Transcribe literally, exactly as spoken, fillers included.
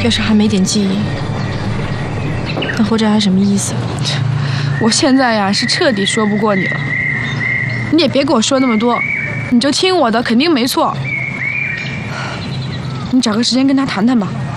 要是还没点记忆，那活着还什么意思？ 我现在呀是彻底说不过你了，你也别给我说那么多，你就听我的，肯定没错。你找个时间跟他谈谈吧。